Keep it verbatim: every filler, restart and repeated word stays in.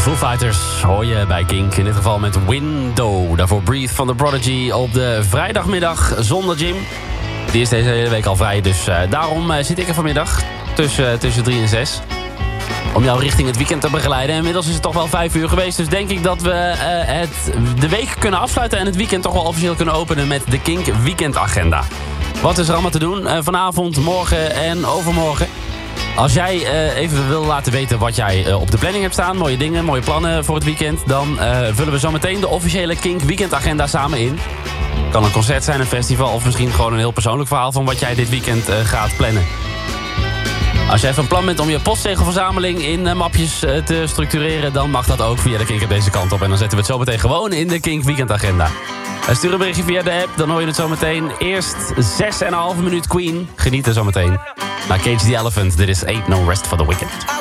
Foo Fighters hoor je bij Kink. In dit geval met Window. Daarvoor Breathe van The Prodigy op de vrijdagmiddag zonder Jim. Die is deze hele week al vrij, dus uh, daarom uh, zit ik er vanmiddag tussen, uh, tussen drie en zes. Om jou richting het weekend te begeleiden. En inmiddels is het toch wel vijf uur geweest. Dus denk ik dat we uh, het, de week kunnen afsluiten en het weekend toch wel officieel kunnen openen met de Kink weekendagenda. Wat is er allemaal te doen? Uh, vanavond, morgen en overmorgen. Als jij uh, even wil laten weten wat jij uh, op de planning hebt staan, mooie dingen, mooie plannen voor het weekend, dan uh, vullen we zo meteen de officiële Kink weekendagenda samen in. Kan een concert zijn, een festival of misschien gewoon een heel persoonlijk verhaal van wat jij dit weekend uh, gaat plannen. Als jij van plan bent om je postzegelverzameling in uh, mapjes uh, te structureren, dan mag dat ook via de Kink deze kant op. En dan zetten we het zo meteen gewoon in de Kink weekendagenda. Uh, stuur een berichtje via de app, dan hoor je het zo meteen. Eerst zes en een halve minuut Queen. Geniet er zo meteen. Naar Cage the Elephant, dit is Ain't No Rest for the Wicked.